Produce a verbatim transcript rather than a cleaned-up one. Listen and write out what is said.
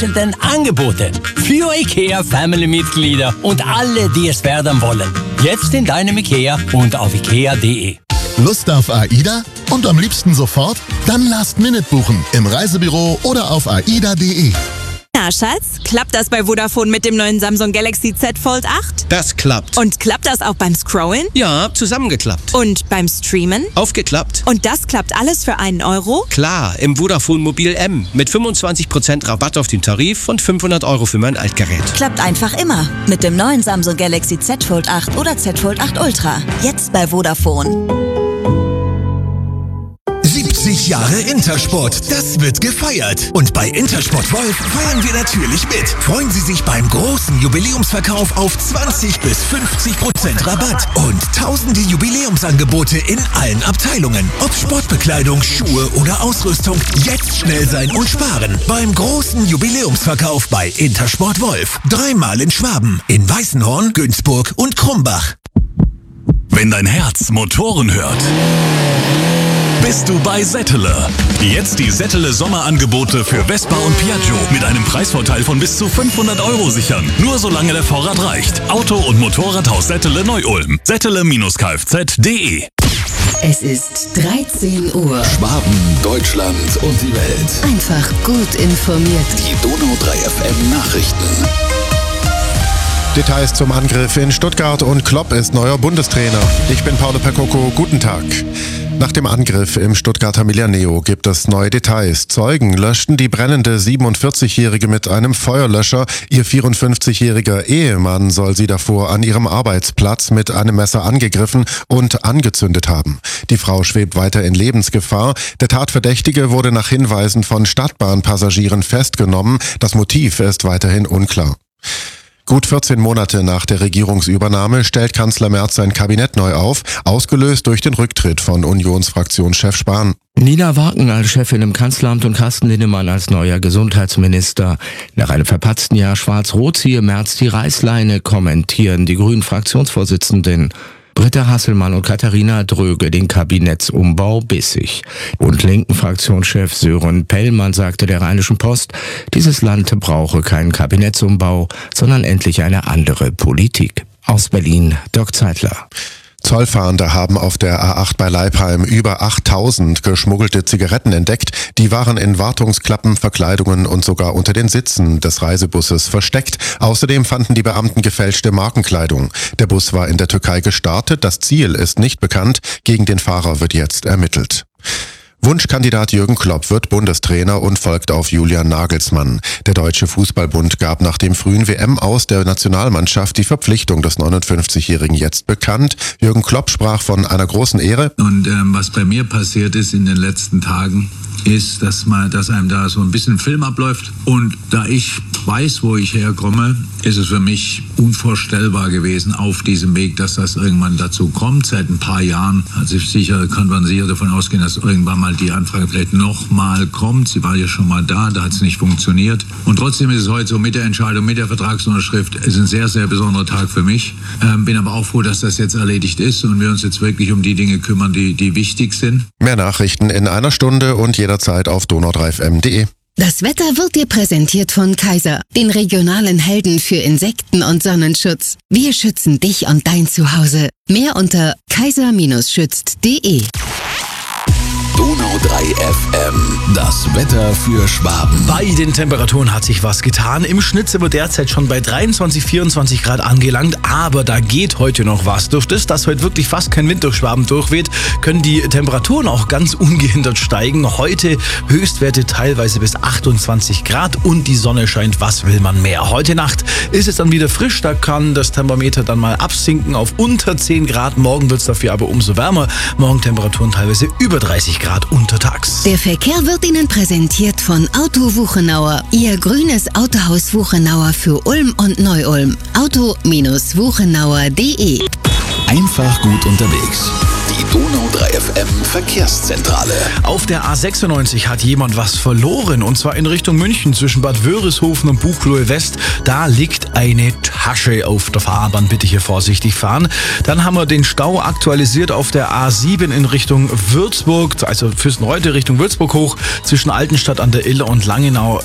geflügelten Angebote für IKEA Family-Mitglieder und alle, die es werden wollen. Jetzt in deinem IKEA und auf ikea punkt de. Lust auf AIDA? Und am liebsten sofort? Dann Last Minute buchen im Reisebüro oder auf aida punkt de. Na, Schatz, klappt das bei Vodafone mit dem neuen Samsung Galaxy Z Fold acht? Das klappt. Und klappt das auch beim Scrollen? Ja, zusammengeklappt. Und beim Streamen? Aufgeklappt. Und das klappt alles für einen Euro? Klar, im Vodafone Mobil M mit fünfundzwanzig Prozent Rabatt auf den Tarif und fünfhundert Euro für mein Altgerät. Klappt einfach immer mit dem neuen Samsung Galaxy Z Fold acht oder Z Fold acht Ultra. Jetzt bei Vodafone. siebzig Jahre Intersport, das wird gefeiert. Und bei Intersport Wolf feiern wir natürlich mit. Freuen Sie sich beim großen Jubiläumsverkauf auf zwanzig bis fünfzig Prozent Rabatt und tausende Jubiläumsangebote in allen Abteilungen. Ob Sportbekleidung, Schuhe oder Ausrüstung, jetzt schnell sein und sparen. Beim großen Jubiläumsverkauf bei Intersport Wolf. Dreimal in Schwaben, in Weißenhorn, Günzburg und Krumbach. Wenn dein Herz Motoren hört, bist du bei Settele. Jetzt die Settele Sommerangebote für Vespa und Piaggio mit einem Preisvorteil von bis zu fünfhundert Euro sichern. Nur solange der Vorrat reicht. Auto- und Motorradhaus Settele Neu-Ulm. Settele Kfz punkt de. Es ist dreizehn Uhr. Schwaben, Deutschland und die Welt. Einfach gut informiert. Die Donau drei F M Nachrichten. Details zum Angriff in Stuttgart und Klopp ist neuer Bundestrainer. Ich bin Paolo Percoco, guten Tag. Nach dem Angriff im Stuttgarter Milaneo gibt es neue Details. Zeugen löschten die brennende siebenundvierzigjährige mit einem Feuerlöscher. Ihr vierundfünfzigjähriger Ehemann soll sie davor an ihrem Arbeitsplatz mit einem Messer angegriffen und angezündet haben. Die Frau schwebt weiter in Lebensgefahr. Der Tatverdächtige wurde nach Hinweisen von Stadtbahnpassagieren festgenommen. Das Motiv ist weiterhin unklar. Gut vierzehn Monate nach der Regierungsübernahme stellt Kanzler Merz sein Kabinett neu auf, ausgelöst durch den Rücktritt von Unionsfraktionschef Spahn. Nina Wagen als Chefin im Kanzleramt und Carsten Linnemann als neuer Gesundheitsminister. Nach einem verpatzten Jahr Schwarz-Rot ziehe Merz die Reißleine, kommentieren die Grünen-Fraktionsvorsitzenden. Britta Hasselmann und Katharina Dröge den Kabinettsumbau bissig. Und linken Fraktionschef Sören Pellmann sagte der Rheinischen Post, dieses Land brauche keinen Kabinettsumbau, sondern endlich eine andere Politik. Aus Berlin, Dirk Zeitler. Zollfahnder haben auf der A acht bei Leipheim über achttausend geschmuggelte Zigaretten entdeckt. Die waren in Wartungsklappen, Verkleidungen und sogar unter den Sitzen des Reisebusses versteckt. Außerdem fanden die Beamten gefälschte Markenkleidung. Der Bus war in der Türkei gestartet. Das Ziel ist nicht bekannt. Gegen den Fahrer wird jetzt ermittelt. Wunschkandidat Jürgen Klopp wird Bundestrainer und folgt auf Julian Nagelsmann. Der Deutsche Fußballbund gab nach dem frühen W M-Aus der Nationalmannschaft die Verpflichtung des neunundfünfzigjährigen jetzt bekannt. Jürgen Klopp sprach von einer großen Ehre. Und ähm, was bei mir passiert ist in den letzten Tagen, ist, dass man, dass einem da so ein bisschen Film abläuft. Und da ich weiß, wo ich herkomme, ist es für mich unvorstellbar gewesen auf diesem Weg, dass das irgendwann dazu kommt. Seit ein paar Jahren, also sicher kann man sicher davon ausgehen, dass irgendwann mal die Anfrage vielleicht nochmal kommt. Sie war ja schon mal da, da hat es nicht funktioniert. Und trotzdem ist es heute so mit der Entscheidung, mit der Vertragsunterschrift, ist ein sehr, sehr besonderer Tag für mich. Ähm, bin aber auch froh, dass das jetzt erledigt ist und wir uns jetzt wirklich um die Dinge kümmern, die, die wichtig sind. Mehr Nachrichten in einer Stunde und jederzeit auf donau drei f m punkt de. Das Wetter wird dir präsentiert von Kaiser, den regionalen Helden für Insekten- und Sonnenschutz. Wir schützen dich und dein Zuhause. Mehr unter kaiser schützt punkt de. Donau drei F M, das Wetter für Schwaben. Bei den Temperaturen hat sich was getan. Im Schnitt sind wir derzeit schon bei dreiundzwanzig, vierundzwanzig Grad angelangt, aber da geht heute noch was. Durch das, dass heute wirklich fast kein Wind durch Schwaben durchweht, können die Temperaturen auch ganz ungehindert steigen. Heute Höchstwerte teilweise bis achtundzwanzig Grad und die Sonne scheint, was will man mehr. Heute Nacht ist es dann wieder frisch, da kann das Thermometer dann mal absinken auf unter zehn Grad. Morgen wird es dafür aber umso wärmer. Morgen Temperaturen teilweise über dreißig Grad untertags. Der Verkehr wird Ihnen präsentiert von Auto Wuchenauer. Ihr grünes Autohaus Wuchenauer für Ulm und Neu-Ulm. auto wuchenauer punkt de. Einfach gut unterwegs. Die Donau drei F M Verkehrszentrale. Auf der A sechsundneunzig hat jemand was verloren und zwar in Richtung München zwischen Bad Wörishofen und Buchloe West. Da liegt eine Tasche auf der Fahrbahn. Bitte hier vorsichtig fahren. Dann haben wir den Stau aktualisiert auf der A sieben in Richtung Würzburg, also Fürstenreuth Richtung Würzburg hoch zwischen Altenstadt an der Iller und Langenau